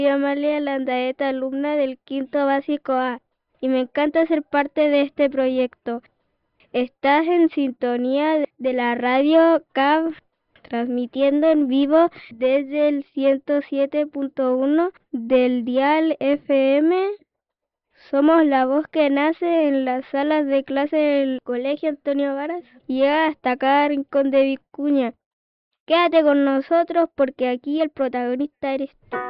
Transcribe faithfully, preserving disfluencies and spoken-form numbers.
Soy Amalia Landaeta, alumna del quinto básico A, y me encanta ser parte de este proyecto. Estás en sintonía de la radio C A B, transmitiendo en vivo desde el ciento siete punto uno del dial F M. Somos la voz que nace en las salas de clase del Colegio Antonio Varas y llega hasta cada rincón de Vicuña. Quédate con nosotros porque aquí el protagonista eres tú.